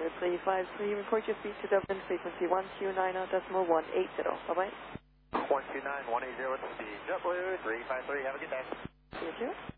353, report your speed to Dublin, frequency 1290.180. Bye-bye. 129.180 at speed, JetBlue 353, have a good day. You too.